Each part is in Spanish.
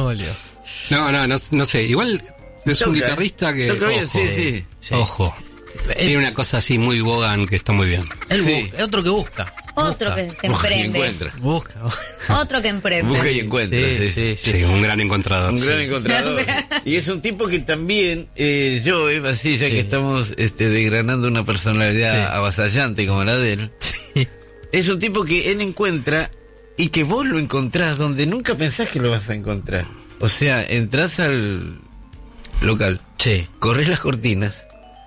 Mongolia. No sé. Igual es un guitarrista que... Toca bien, ojo, sí. Ojo. Tiene una cosa así muy Bogan que está muy bien. Es otro que busca. Otro que emprende. Busca. Otro que emprende. Busca y encuentra. Sí, un gran encontrador. Un gran encontrador. Y es un tipo que también, así, ya que estamos desgranando una personalidad avasallante como la de él, es un tipo que él encuentra y que vos lo encontrás donde nunca pensás que lo vas a encontrar. O sea, entrás al local, corres las cortinas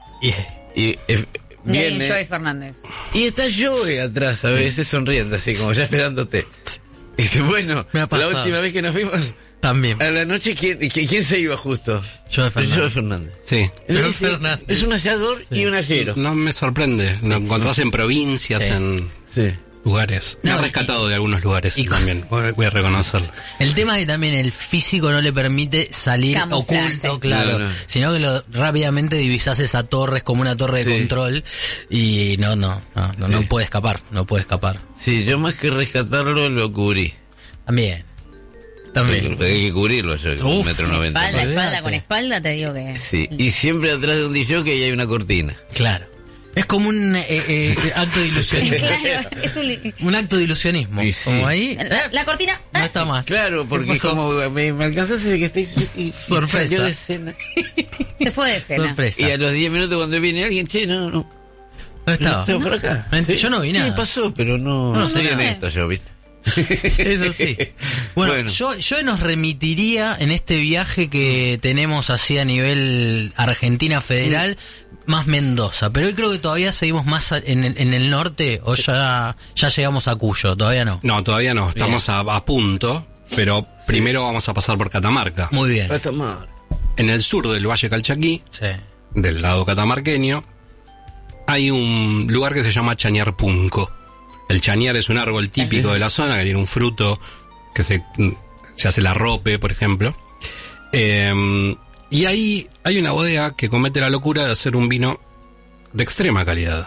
y viene Joey Fernández. y está Joey atrás a veces sonriendo así como ya esperándote. Y dice, bueno, la última vez que nos vimos también a la noche, ¿quién se iba justo? Joey Fernández. Sí. Joey Fernández. Es un hallador y un hallero. No me sorprende. Lo encontrás en provincias, en lugares. Me he rescatado de algunos lugares también. Voy a reconocerlo. El tema es que también el físico no le permite salir oculto, claro. Sino que rápidamente divisás esa torre, es como una torre de control. Y no puede escapar. No puede escapar. Sí, yo más que rescatarlo lo cubrí. También. Hay que cubrirlo yo, 1,90 m. Espalda con espalda, te digo que... Sí, y siempre atrás de un DJ que hay una cortina. Claro. Es como un acto de ilusionismo. Claro, es un acto de ilusionismo. Sí. Como ahí. La cortina. No está más. Claro, porque como me alcanzaste de que estoy sorpresa. Salió de escena. Se fue de escena. Sorpresa. Y a los 10 minutos cuando viene alguien, no estaba. No por acá. Yo no vi nada. Sí, pasó, pero no sé en esto yo, ¿viste? Eso sí. Bueno, yo nos remitiría en este viaje que tenemos así a nivel Argentina federal, más Mendoza, pero hoy creo que todavía seguimos más en el norte, o ya llegamos a Cuyo, todavía no. No, todavía no, estamos a punto, pero primero vamos a pasar por Catamarca. Muy bien. En el sur del Valle Calchaquí, del lado catamarqueño, hay un lugar que se llama Chañar Punco. El chañar es un árbol típico de la zona que tiene un fruto que se hace la rope, por ejemplo. Y ahí hay una bodega que comete la locura de hacer un vino de extrema calidad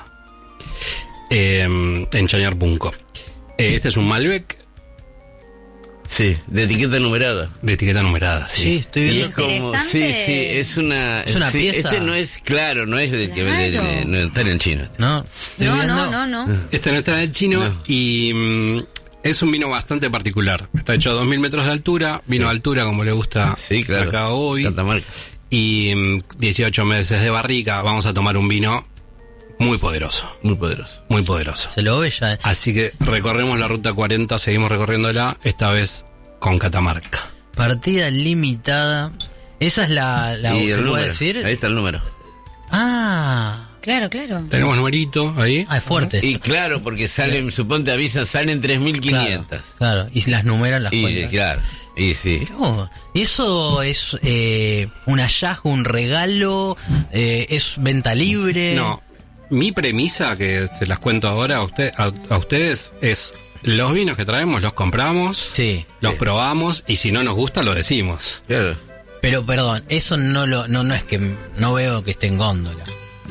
en Chañar Punco. Este es un Malbec. Sí, de etiqueta numerada. De etiqueta numerada, sí. Sí, estoy viendo. Interesante. Es una pieza. Este no es, no es del que no está en el chino. No. Este no está en el chino y es un vino bastante particular. Está hecho a 2.000 metros de altura, vino de altura como le gusta acá hoy. Catamarca. Y 18 meses de barrica. Vamos a tomar un vino muy poderoso. Muy poderoso. Se lo ve ya. Así que recorremos la ruta 40, seguimos recorriéndola, esta vez con Catamarca. Partida limitada. Esa es la ¿se puede decir? Ahí está el número. Claro. Tenemos numerito ahí. Es fuerte. Y claro, porque salen, suponte avisan, salen 3.500. Claro, y las numeran las cuentas. Claro, y sí. Pero, ¿eso es un hallazgo, un regalo? ¿Es venta libre? No. Mi premisa, que se las cuento ahora a ustedes, es los vinos que traemos los compramos, los probamos y si no nos gusta lo decimos. Claro. Pero perdón, eso no es que no veo que esté en góndola.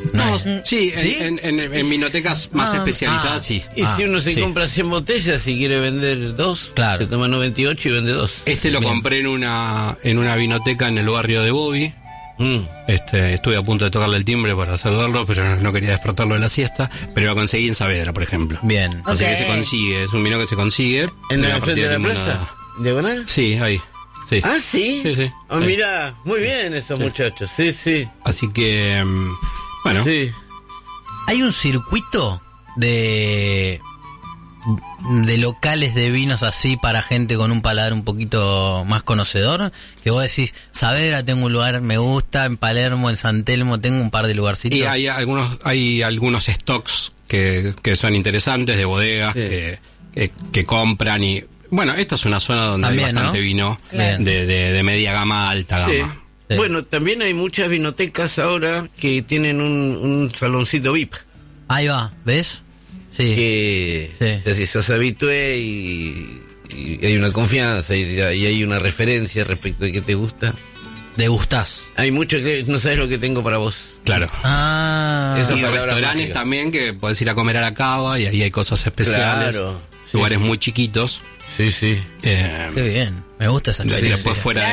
En vinotecas más especializadas sí. Y si uno se compra 100 botellas y quiere vender 2, se toma 98 y vende 2. Lo compré en una vinoteca en el barrio de Bobby. Estuve a punto de tocarle el timbre para saludarlo, pero no quería despertarlo de la siesta. Pero lo conseguí en Saavedra, por ejemplo. Bien. Así que se consigue, es un vino que se consigue. ¿En la frente de la plaza? ¿Diagonal? Sí, ahí. Sí. ¿Ah, sí? Sí. Mirá, muy bien esos muchachos. Sí. Así que, bueno. Sí. Hay un circuito de locales de vinos así para gente con un paladar un poquito más conocedor, que vos decís, Saavedra tengo un lugar, me gusta, en Palermo, en San Telmo tengo un par de lugarcitos. Y hay algunos stocks que son interesantes de bodegas que compran y bueno, esta es una zona donde también hay bastante vino de media gama, alta gama. Sí. Bueno, también hay muchas vinotecas ahora que tienen un saloncito VIP. Ahí va, ¿ves? Sí. Que si sos habitué y hay una confianza y hay una referencia respecto de qué te gusta. ¿Degustás? Hay mucho que no sabes lo que tengo para vos. Claro. Esas y restaurantes mágicas también que podés ir a comer a la cava y ahí hay cosas especiales. Claro. Lugares muy chiquitos. Sí. Qué bien. Me gusta esa experiencia. Después fuera